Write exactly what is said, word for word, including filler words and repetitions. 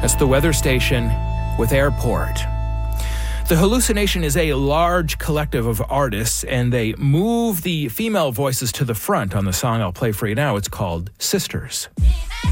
That's the weather station with Airport. The Hallucination is a large collective of artists, and they move the female voices to the front on the song I'll play for you now. It's called Sisters.